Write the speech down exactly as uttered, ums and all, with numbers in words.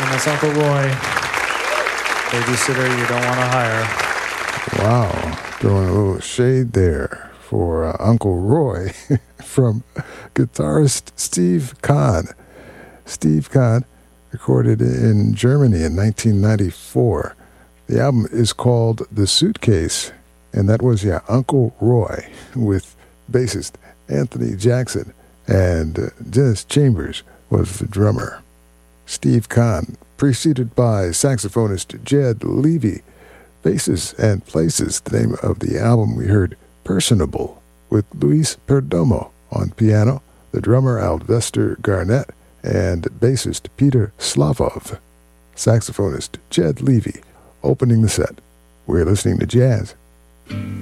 And that's Uncle Roy, babysitter you don't want to hire. Wow, throwing a little shade there for uh, Uncle Roy from guitarist Steve Kahn. Steve Kahn recorded in Germany in nineteen ninety-four. The album is called The Suitcase, and that was, yeah, Uncle Roy with bassist Anthony Jackson, and uh, Dennis Chambers was the drummer. Steve Kahn, preceded by saxophonist Jed Levy. Faces and Places, the name of the album we heard, Personable, with Luis Perdomo on piano, the drummer Alvester Garnett, and bassist Peter Slavov. Saxophonist Jed Levy opening the set. We're listening to jazz.